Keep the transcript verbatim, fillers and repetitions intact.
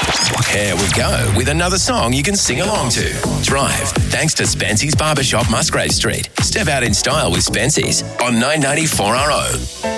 Here we go with another song you can sing along to. Drive, thanks to Spency's Barbershop, Musgrave Street. Step out in style with Spency's on nine ninety-four R O.